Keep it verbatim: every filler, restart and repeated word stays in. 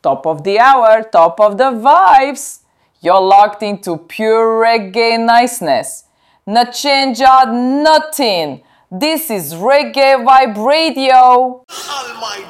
Top of the hour, top of the vibes. You're locked into pure reggae niceness. Not change out nothing. This is Reggae Vibe Radio. Almighty